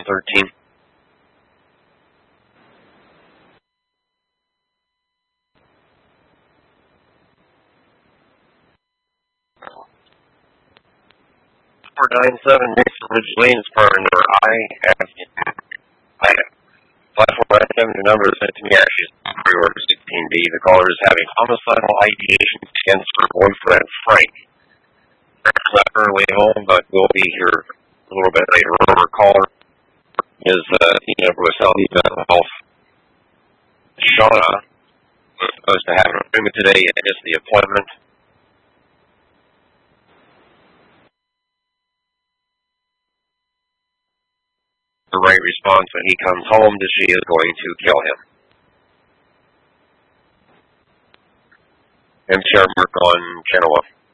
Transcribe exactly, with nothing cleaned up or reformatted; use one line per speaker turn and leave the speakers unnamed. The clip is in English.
thirteen. four nine seven Mason Ridge Lane is part number I have I have five four nine seven, the number is sent to me actually is order sixteen B. The caller is having homicidal ideation against her boyfriend Frank. Frank's not currently home, but will be here a little bit later. Our caller is uh the number with Southeast Mental Health. Shauna was supposed to have an appointment today and missed the appointment. The right response when he comes home that she is going to kill him. M C R Mark on Channel one.